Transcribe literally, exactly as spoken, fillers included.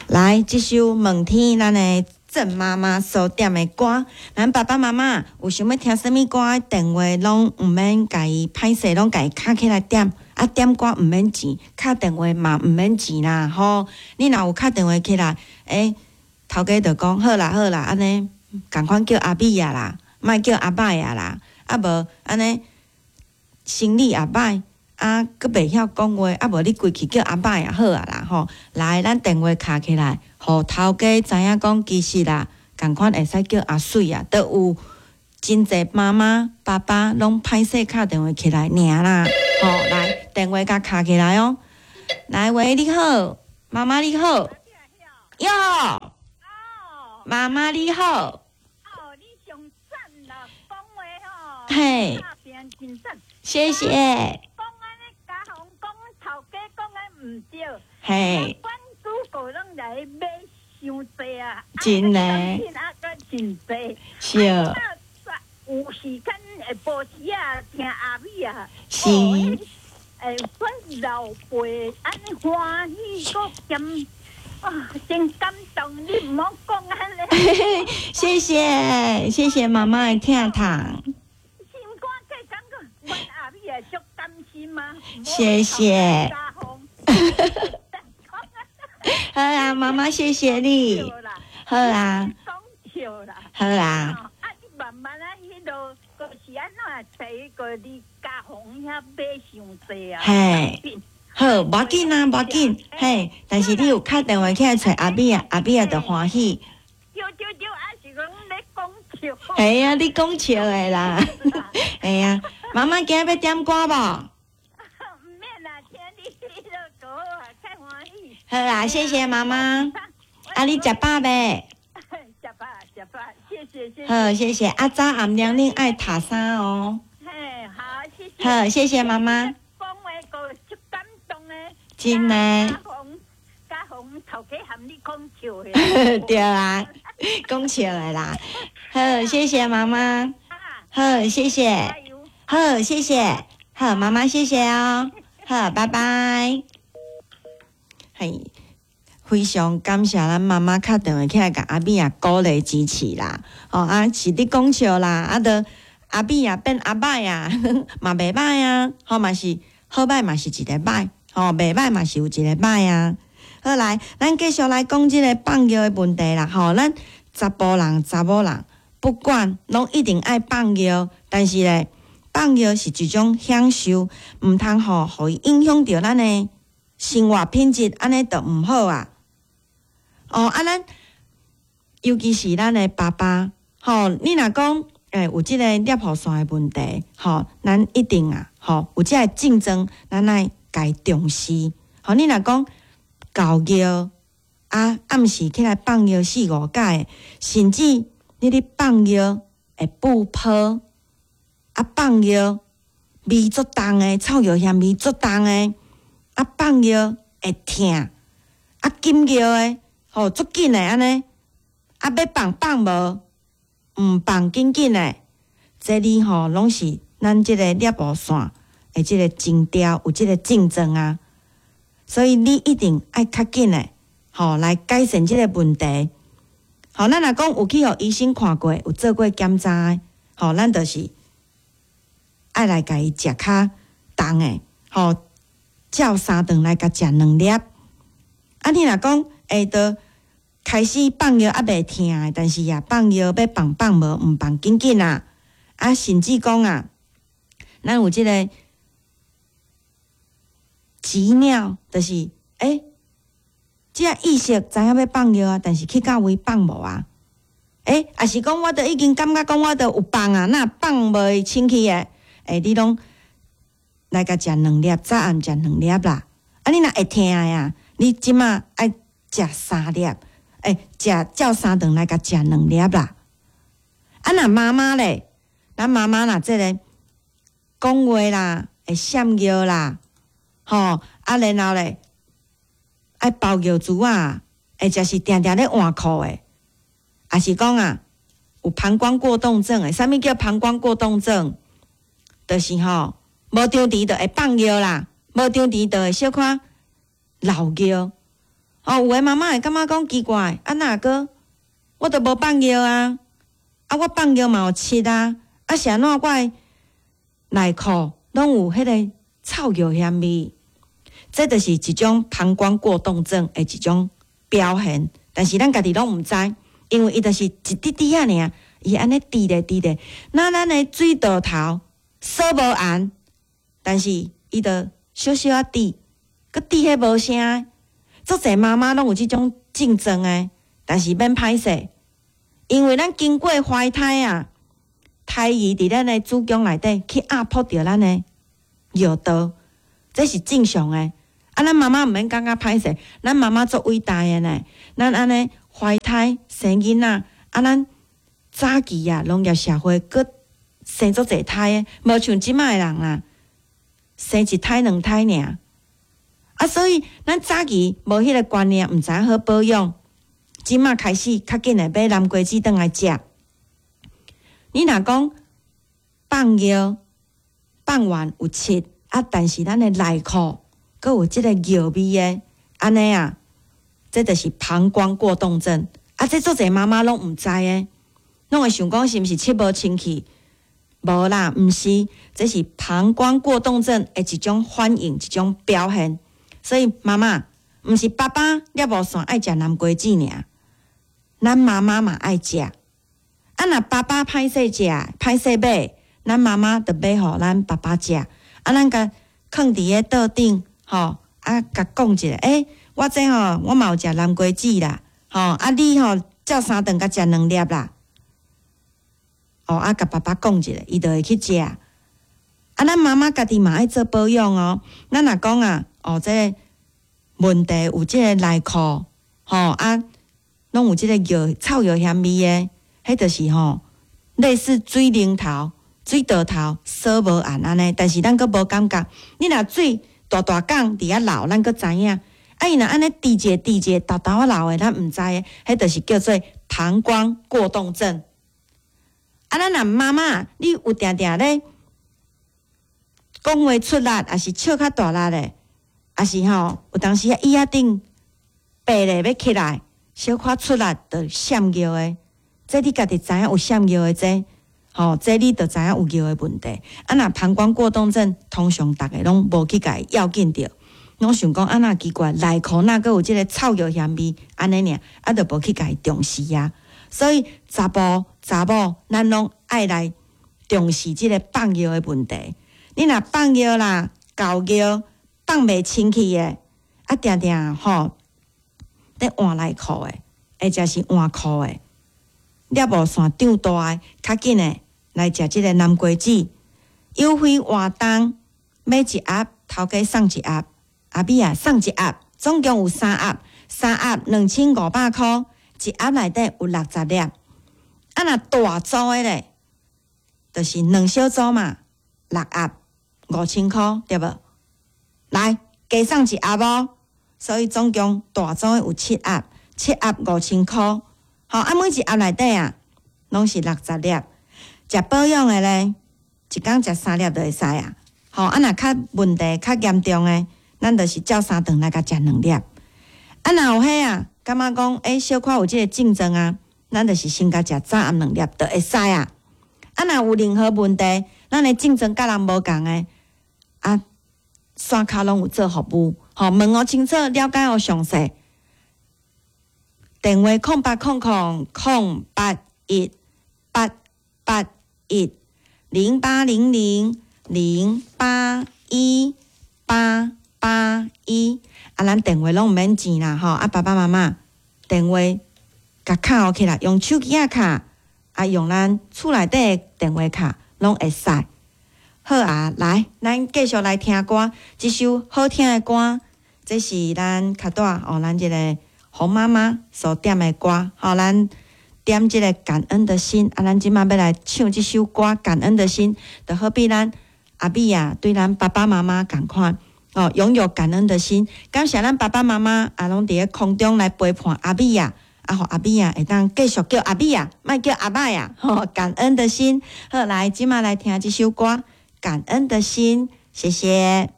来，这首问天咱的郑妈妈所点的歌，咱爸爸妈妈有想要听什么歌？电话拢毋免家己歹势，拢家己敲起来点。啊，点歌毋免钱，敲电话嘛毋免钱啦。吼，你若有敲电话起来，诶、欸，头家就讲好啦好啦，安尼共款叫阿米啊啦，莫叫阿伯啊啦。啊无安尼生理也歹，啊，佫袂晓讲话，啊无你规气叫阿伯也好啊啦吼。来，咱电话敲起来，互头家知影讲其实啦，共款会使叫阿水啊，都有真侪妈妈、爸爸拢歹势敲电话起来尔啦。吼，来电话甲敲起来哦。来，喂，你好，妈妈你好，哟，妈妈你好。 哦，你上赞啦，讲话吼， 嘿，谢谢。 讲安尼，家红讲头家讲安唔对， 嘿， 关主个拢来买伤济啊， 真诶， 啊个真济， 是。 有时间会报时啊，听阿米啊， 是， 诶，阮老辈安尼欢喜个兼啊，真感动，你唔好讲安尼。 谢谢，谢谢妈妈的听糖。 心肝计感觉，阮阿米也足甘心嘛。 谢谢。好啦，妈妈谢谢你。好啦。 讲笑啦。 好啦。 慢慢啊，迄落个是安怎找个你家红遐买伤济啊？ 嘿，好，无要紧啊，无要紧，嘿，但是你有打电话起来找阿米啊，阿米啊就欢喜。 对对对，啊是讲咧讲笑。 系啊，你讲笑的啦。系啊，妈妈今日要点歌无？ 唔免啦，听你迄落歌啊，太欢喜。 好啦，谢谢妈妈。啊，你食饱未？ 食饱食饱。谢谢好，谢谢。啊，早暗两恁爱塔衫哦。 嘿，好，谢谢。 好，谢谢妈妈。 讲话个足感动诶。 真诶。 家红，家红头家含你讲笑诶。 对啊，讲笑诶啦。好，谢谢妈妈。好，谢谢。好，谢谢。好，妈妈谢谢哦。好，拜拜。嘿。非常感谢咱妈妈敲电话起来，甲阿米也鼓励支持啦。哦啊，是你讲笑啦，啊，得阿米也变阿歹啊，嘛袂歹啊。好嘛是好歹嘛是一个歹，吼袂歹嘛是有一个歹啊。好来，咱继续来讲即个放尿的问题啦。吼，咱查甫人、查某人，不管拢一定爱放尿，但是咧，放尿是一种享受，毋通吼，互伊影响到咱的生活品质，安尼就毋好啊。哦，啊，咱尤其是咱的爸爸，吼，你若讲，诶、欸，有即个尿布线的问题，吼，咱一定啊，吼，有即个竞争，咱爱该重视。吼，你若讲教育啊，暗时起来放尿四五解，甚至你咧放尿会布泡，啊，放尿味足重诶，臭药香味足重诶，啊，放尿会痛，啊，紧尿诶。吼，足紧诶安尼，啊要放放无，毋放紧紧诶，这里吼拢是咱即个尿布线诶，即个争调有即个竞争啊，所以你一定爱较紧诶，吼来改善即个问题。吼，咱若讲有去互医生看过，有做过检查诶，吼，咱就是爱来甲伊食较重诶，吼，照三顿来甲食两粒。啊，你若讲会得开始放尿啊袂痛诶，但是也放尿要放放无，毋放紧紧啊！啊，甚至讲啊，咱有即个急尿，就是诶、欸，即个意识知影要放尿啊，但是去到位放无啊？诶、欸，也是讲我都已经感觉讲我都有放啊，那放袂清气诶，诶、欸，你拢来甲食两粒，早暗食两粒啦。啊，你若会痛呀，你即马爱食三粒。诶、欸，食照三顿来甲食两粒啦。啊，若妈妈咧，咱妈妈若即个讲话啦，会闪尿啦，吼，啊，然后咧爱包尿珠啊，或者是定定咧换裤诶，也是讲啊，有膀胱过动症诶。啥物叫膀胱过动症？就是吼，无张弛就会放尿啦，无张弛就会小可漏尿。 哦，有诶妈妈会感觉讲奇怪，啊哪个我都无放药啊，啊我放药嘛有吃啊，啊是安怎我诶内裤拢有迄个臭药香味？这就是一种膀胱过动症的一种表现，但是咱家己拢毋知，因为伊就是一滴滴啊尔，伊安尼滴咧滴咧，那咱的水道头锁无按，但是伊就小小啊滴，佮滴迄无声。足侪妈妈拢有即种症状诶，但是免歹势，因为咱经过怀胎啊，胎儿伫咱的子宫内底去压迫着咱的尿道，这是正常诶。啊，咱妈妈毋免感觉歹势，咱妈妈足伟大诶呢。咱安尼怀胎生囡仔，啊，咱早期啊，农业社会佮生足侪胎诶，无像即摆人啦，生一胎两胎尔。啊，所以咱早期无迄个观念，毋知影好保养。即马开始较紧诶，买南瓜子转来食。你若讲放药放完有切啊，但是咱诶内裤佮有即个药味诶，安尼啊，这就是膀胱过动症。啊，这做者妈妈拢毋知诶，拢会想讲是毋是切无清气？无啦，毋是，这是膀胱过动症诶一种反应，一种表现。所以妈妈，毋是爸爸了无线爱食南瓜子尔，咱妈妈嘛爱食。啊，若爸爸歹势食，歹势买，咱妈妈着买互咱爸爸食。啊，咱甲囥伫个桌顶，吼，啊，甲讲一下，诶、欸，我这吼，我嘛有食南瓜子啦，吼，啊，你吼照三顿甲食两粒啦，哦，啊，甲爸爸讲一下，伊就会去食。啊，咱妈妈家己嘛爱做保养哦。咱若讲啊，哦，这个问题有即个内裤，吼啊，拢有即个药臭药香味诶，迄就是吼类似水龙头、水道头锁无按安尼，但是咱佫无感觉。你若水大大缸伫遐流，咱佫知影。啊，伊若安尼滴者滴者，豆豆啊流诶，咱毋知诶，迄就是叫做膀胱过动症。啊，咱若妈妈，你有定定咧讲话出力，还是笑较大力咧？啊是吼，有当时椅仔顶爬咧要起来，小可出力就闪尿诶。这你家己知影有闪尿诶，这吼、哦，这你就知影有尿诶问题。啊，若膀胱过动症，通常逐个拢无去甲伊要紧着，拢想讲啊，那奇怪，内裤哪个有即个臭药香味，安尼尔，啊，就无去甲伊重视啊。所以查甫查某，咱拢爱来重视即个放尿诶问题。你若放尿啦，搞尿。放袂清气诶，啊，定定吼，咧换内裤诶，或者是换裤诶，了无线长大诶，较紧诶来食即个南瓜子，优惠活动，买一盒，头家送一盒，后壁啊送一盒，总共有三盒，三盒两千五百箍，一盒内底有六十粒，啊，若大组诶咧，就是两小组嘛，六盒五千箍，对无？来，加送一盒哦，所以总共大组有七盒，七盒五千箍。好，啊，每一盒内底啊，拢是六十粒。食保养的咧，一工食三粒就会使啊。好，啊，若较问题较严重的，咱就是照三顿来甲食两粒。啊，若有迄啊，感觉讲，诶、欸，小可有即个症状啊，咱就是先甲食早暗两粒就会使啊。啊，若有任何问题，咱的症状甲人无共的啊。线卡拢有做服务，吼问我清楚，了解我详细。电话空八空空空八一八八一零八零零零八一八八一。啊，咱电话拢毋免钱啦，吼！啊，爸爸妈妈电话甲卡好起来，用手机啊卡，啊用咱厝内底的电话卡拢会使。好啊，来，咱继续来听歌。这首好听的歌，这是咱较大哦，咱这个洪妈妈所点的歌。好，咱点这个感恩的心啊，咱即马要来唱这首歌《感恩的心》，就好比咱阿比啊，对咱爸爸妈妈同款哦，拥有感恩的心。感谢咱爸爸妈妈啊，拢伫咧空中来陪伴阿比啊。啊，互阿比啊，会当继续叫阿比啊，莫叫阿爸呀。吼、哦，感恩的心。好，来，即马来听这首歌。感恩的心，谢谢。